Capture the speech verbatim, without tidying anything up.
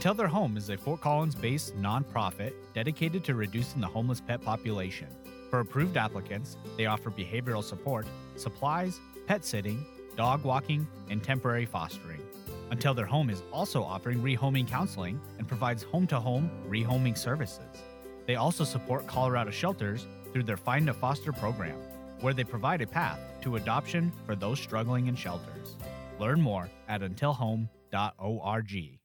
Until Their Home is a Fort Collins-based nonprofit dedicated to reducing the homeless pet population. For approved applicants, they offer behavioral support, supplies, pet sitting, dog walking, and temporary fostering. Until Their Home is also offering rehoming counseling and provides home-to-home rehoming services. They also support Colorado shelters through their Find a Foster program, where they provide a path to adoption for those struggling in shelters. Learn more at until home dot org.